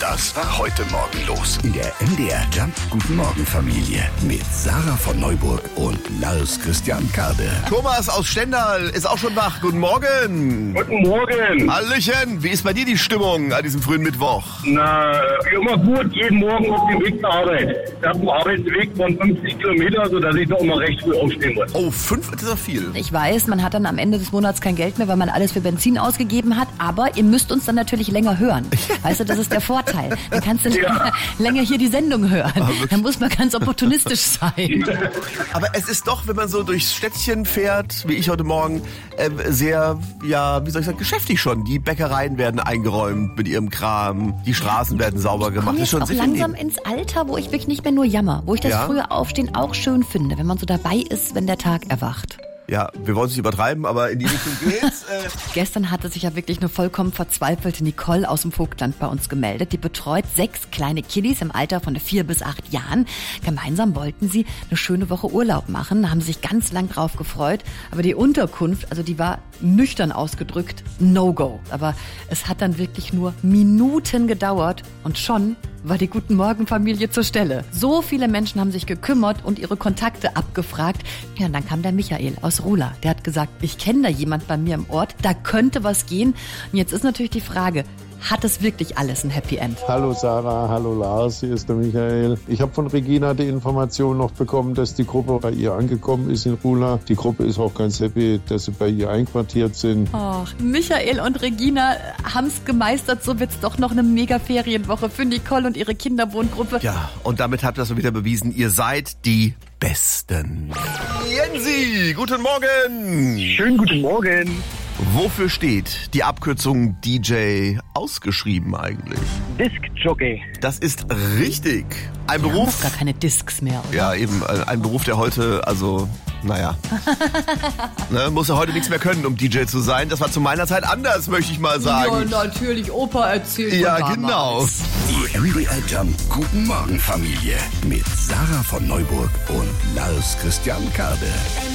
Das war heute Morgen los in der MDR Jump Guten Morgen Familie mit Sarah von Neuburg und Lars Christian Kade. Thomas aus Stendal ist auch schon wach. Guten Morgen. Guten Morgen. Hallöchen. Wie ist bei dir die Stimmung an diesem frühen Mittwoch? Na, immer gut, jeden Morgen auf dem Weg zur Arbeit. Ich habe einen Arbeitsweg von 50 Kilometer, sodass ich doch immer recht früh aufstehen muss. Oh, 5 ist doch viel. Ich weiß, man hat dann am Ende des Monats kein Geld mehr, weil man alles für Benzin ausgegeben hat. Aber ihr müsst uns dann natürlich länger hören. Weißt du, das ist der Vorteil. Dann kannst du länger hier die Sendung hören. Dann muss man ganz opportunistisch sein. Aber es ist doch, wenn man so durchs Städtchen fährt, wie ich heute Morgen, sehr, ja, wie soll ich sagen, geschäftig schon. Die Bäckereien werden eingeräumt mit ihrem Kram. Die Straßen werden sauber gemacht. Ich komme jetzt auch langsam ins Alter, wo ich wirklich nicht mehr nur jammer. Wo ich das frühe Aufstehen auch schön finde, wenn man so dabei ist, wenn der Tag erwacht. Ja, wir wollen es nicht übertreiben, aber in die Richtung geht's. Gestern hatte sich ja wirklich eine vollkommen verzweifelte Nicole aus dem Vogtland bei uns gemeldet. Die betreut 6 kleine Kiddies im Alter von 4 bis 8 Jahren. Gemeinsam wollten sie eine schöne Woche Urlaub machen, da haben sie sich ganz lang drauf gefreut. Aber die Unterkunft, also die war nüchtern ausgedrückt, No-Go. Aber es hat dann wirklich nur Minuten gedauert und schon war die Guten Morgen Familie zur Stelle. So viele Menschen haben sich gekümmert und ihre Kontakte abgefragt. Ja, und dann kam der Michael aus Rula. Der hat gesagt, ich kenne da jemand bei mir im Ort, da könnte was gehen. Und jetzt ist natürlich die Frage, hat es wirklich alles ein Happy End? Hallo Sarah, hallo Lars, hier ist der Michael. Ich habe von Regina die Information noch bekommen, dass die Gruppe bei ihr angekommen ist in Rula. Die Gruppe ist auch ganz happy, dass sie bei ihr einquartiert sind. Ach, Michael und Regina haben es gemeistert, so wird's doch noch eine mega Ferienwoche für Nicole und ihre Kinderwohngruppe. Ja, und damit habt ihr das wieder bewiesen, ihr seid die Besten. Jensi, guten Morgen. Schönen guten Morgen. Wofür steht die Abkürzung DJ ausgeschrieben eigentlich? Diskjockey. Das ist richtig. Ein Wir haben Beruf. doch gar keine Discs mehr, oder? Ja, eben. Ein Beruf, der heute, also, naja. Muss ja heute nichts mehr können, um DJ zu sein. Das war zu meiner Zeit anders, möchte ich mal sagen. Ja, natürlich. Opa erzählt Ja, von genau. damals. Die MDR Jump Guten Morgen Familie mit Sarah von Neuburg und Lars Christian Kade.